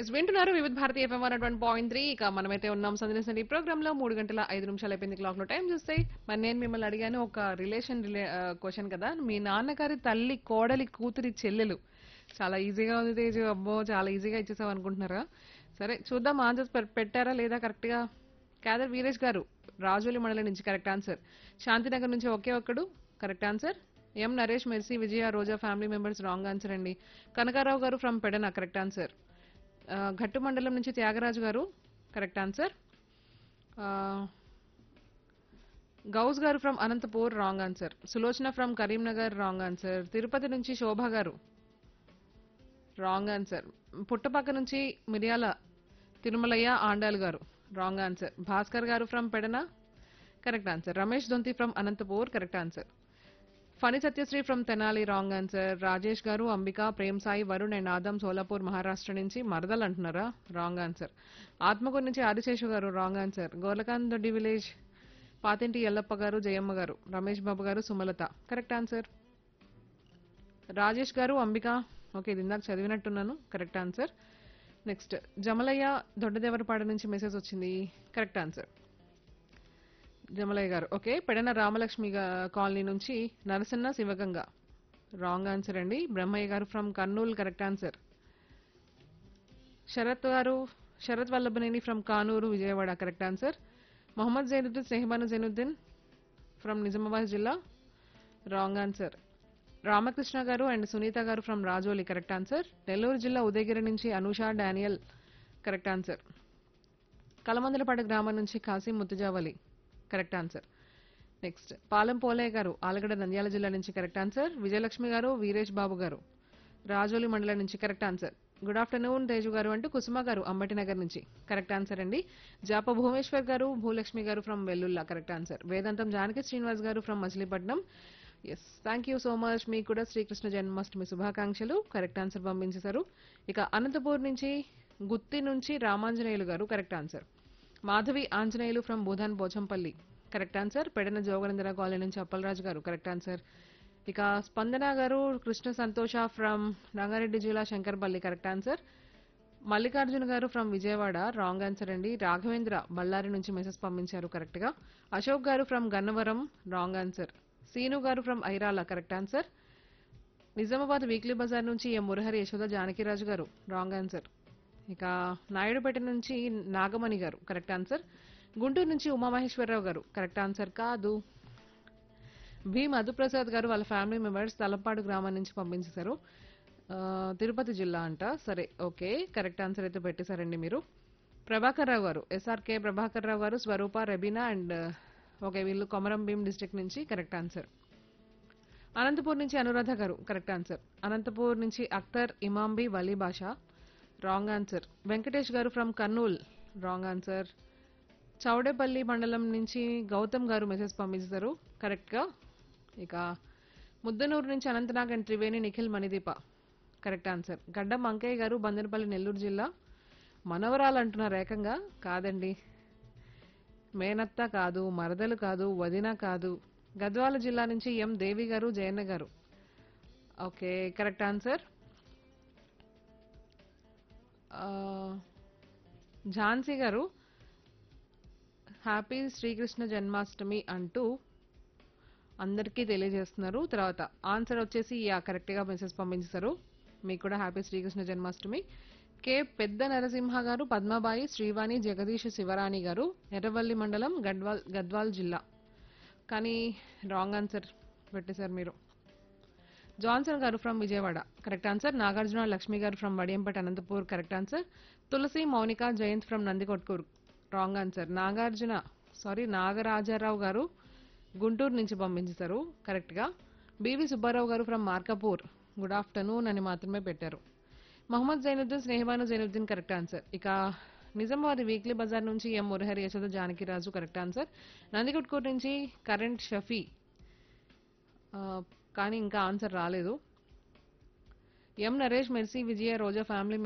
Yes వింటున్నారు వివిధ Bharati FM 101.3. ఇక మనమైతే ఉన్నాం సందర్శన ఈ ప్రోగ్రామ్ లో 3 గంటల 5 నిమిషాలు అయిపోయింది క్లాక్ లో టైం చూస్తే. మరి నేను మిమ్మల్ని అడిగాను ఒక రిలేషన్ క్వశ్చన్ కదా, మీ నాన్నగారి తల్లి కోడలి కూతురి చెల్లెలు. చాలా ఈజీగా ఉంది తేజు, అబ్బో చాలా ఈజీగా ఇచ్చేసాం అనుకుంటున్నారా? సరే చూద్దాం ఆన్సర్స్ పెట్టారా లేదా కరెక్ట్ గా. కాదర్ వీరేష్ గారు రాజోలి మండలం నుంచి కరెక్ట్ ఆన్సర్. శాంతినగర్ నుంచి ఒకే ఒక్కడు కరెక్ట్ ఆన్సర్. ఎం నరేష్ మెర్సీ విజయ రోజా ఫ్యామిలీ మెంబర్స్ రాంగ్ ఆన్సర్ అండి. కనకారావు గారు from Pedana correct answer. Ghattu మండలం నుంచి త్యాగరాజు గారు కరెక్ట్ ఆన్సర్. గౌస్ గారు from Anantapur wrong answer. Sulochana from Karimnagar wrong answer. Tirupati నుంచి శోభ గారు రాంగ్ ఆన్సర్. పుట్టపక్క నుంచి మిరియాల తిరుమలయ్య ఆండాల్ గారు రాంగ్ ఆన్సర్. భాస్కర్ గారు from Pedana correct answer. Ramesh Donthi from Anantapur correct answer. Phani Satyasri from Tenali wrong answer. Rajesh గారు అంబిక ప్రేమ్ సాయి వరుణ్ అండ్ ఆదం సోలాపూర్ మహారాష్ట్ర నుంచి మరదలు అంటున్నారా రాంగ్ ఆన్సర్. ఆత్మకూరు నుంచి ఆదిశేషు గారు రాంగ్ ఆన్సర్. గోర్లకాంత్ దొడ్డి విలేజ్ పాతింటి ఎల్లప్ప గారు జయమ్మ గారు రమేష్ బాబు గారు సుమలత కరెక్ట్ ఆన్సర్. రాజేష్ గారు అంబిక ఓకే ఇది ఇందాక చదివినట్టున్నాను correct answer. Next Jamalaiah Doddadevarapadu నుంచి మెసేజ్ వచ్చింది కరెక్ట్ ఆన్సర్. జమలయ్య గారు ఓకే. పెడన రామలక్ష్మి కాలనీ నుంచి నరసన్న శివగంగ రాంగ్ ఆన్సర్ అండి. బ్రహ్మయ్య గారు from Kurnool correct answer. Sarath Vallabhaneni from Kanuru Vijayawada correct answer. Mohammed Zainuddin Sneha Banu Zainuddin from Nizamabad జిల్లా రాంగ్ ఆన్సర్. రామకృష్ణ గారు అండ్ సునీత గారు from Rajoli correct answer. Nellore జిల్లా ఉదయగిరి నుంచి Anusha Daniel correct answer. Kalamandalapadu గ్రామం నుంచి Kasim Muthujavali correct answer. Next Palem Polayya గారు ఆలగడ్డ నంద్యాల జిల్లా నుంచి కరెక్ట్ ఆన్సర్. విజయలక్ష్మి గారు వీరేష్ బాబు గారు రాజోలి మండలం నుంచి correct answer. Good afternoon Teju గారు అంటూ కుసుమ గారు అంబటి నగర్ నుంచి కరెక్ట్ ఆన్సర్ అండి. జాప భువనేశ్వర్ గారు భూలక్ష్మి గారు ఫ్రమ్ వెల్లుల్లా కరెక్ట్ ఆన్సర్. వేదాంతం జానకి శ్రీనివాస్ గారు from Machilipatnam yes thank you so much. మీకు కూడా శ్రీకృష్ణ జన్మాష్టమి శుభాకాంక్షలు కరెక్ట్ ఆన్సర్ పంపించేశారు. ఇక అనంతపూర్ నుంచి గుత్తి నుంచి రామాంజనేయులు గారు correct answer. Madhavi Anjaneyulu from Bhoodan Pochampally correct answer. Pedana జోగనందర colony నుంచి అప్పలరాజు గారు కరెక్ట్ ఆన్సర్. ఇక స్పందన గారు కృష్ణ సంతోష ఫ్రమ్ రంగారెడ్డి జిల్లా శంకర్పల్లి కరెక్ట్ ఆన్సర్. మల్లికార్జున గారు ఫ్రమ్ విజయవాడ రాంగ్ ఆన్సర్ అండి. రాఘవేంద్ర బళ్ళారి నుంచి మెసేజ్ పంపించారు కరెక్ట్ గా. Ashok garu from Gannavaram wrong answer. Scene గారు from Irala correct answer. Nizamabad weekly Bazar నుంచి ఎం మురహరి యశోద జానకిరాజు గారు రాంగ్ ఆన్సర్. ఇక నాయుడుపేట నుంచి నాగమణి గారు కరెక్ట్ ఆన్సర్. గుంటూరు నుంచి ఉమామహేశ్వరరావు గారు కరెక్ట్ ఆన్సర్ కాదు. బి మధుప్రసాద్ గారు వాళ్ళ ఫ్యామిలీ మెంబర్స్ తలపాడు గ్రామం నుంచి పంపించేశారు. తిరుపతి జిల్లా అంట సరే ఓకే కరెక్ట్ ఆన్సర్ అయితే పెట్టేశారండి మీరు. ప్రభాకర్ రావు గారు ఎస్ఆర్కే ప్రభాకర్ రావు గారు స్వరూప రెబీనా అండ్ ఓకే వీళ్ళు కొమరం భీం డిస్ట్రిక్ట్ నుంచి కరెక్ట్ ఆన్సర్. అనంతపూర్ నుంచి అనురాధ గారు కరెక్ట్ ఆన్సర్. అనంతపూర్ నుంచి అఖ్తర్ ఇమాంబి వలీ భాష రాంగ్ ఆన్సర్. వెంకటేష్ గారు from Kurnool wrong answer. Chowdepalli మండలం నుంచి గౌతమ్ గారు మెసేజ్ పంపించారు కరెక్ట్ గా. ఇక ముద్దనూరు నుంచి Anantnag and Triveni Nikhil Manideepa correct answer. గడ్డం అంకయ్య గారు బందనపల్లి నెల్లూరు జిల్లా మనవరాలు అంటున్నారు ఏకంగా కాదండి. మేనత్త కాదు మరదలు కాదు వదిన కాదు. గద్వాల జిల్లా నుంచి ఎం దేవి గారు జయన్న గారు ఓకే కరెక్ట్ ఆన్సర్. ఝాన్సీ గారు హ్యాపీ శ్రీకృష్ణ జన్మాష్టమి అంటూ అందరికీ తెలియజేస్తున్నారు. తర్వాత ఆన్సర్ వచ్చేసి యా కరెక్ట్ గా మెసేజ్ పంపించారు. మీకు కూడా హ్యాపీ శ్రీకృష్ణ జన్మాష్టమి. కే పెద్ద నరసింహ గారు పద్మబాయి శ్రీవాణి జగదీష్ శివరాణి గారు ఎర్రవల్లి మండలం గద్వాల్ జిల్లా కానీ రాంగ్ ఆన్సర్ పెట్టేశారు మీరు. జాన్సన్ గారు from Vijayawada correct answer. Nagarjuna Lakshmi గారు from Vadiyampeta Anantapur correct answer. Tulasi Mounika Jayant from Nandikotkur wrong answer. Nagaraja Rao గారు గుంటూరు నుంచి పంపించారు కరెక్ట్ గా. బివి సుబ్బారావు గారు ఫ్రమ్ మార్కాపూర్ గుడ్ ఆఫ్టర్నూన్ అని మాత్రమే పెట్టారు. Mohammed Zainuddin Sneha Banu Zainuddin correct answer. ఇక నిజామాబాద్ వీక్లీ బజార్ నుంచి ఎం మురహరి యశోద జానకిరాజు కరెక్ట్ ఆన్సర్. నందికొట్కూరు నుంచి కరెంట్ షఫీ కానీ ఇంకా ఆన్సర్ రాలేదు. ఎం నరేష్ మెర్సీ విజయ రోజా ఫ్యామిలీ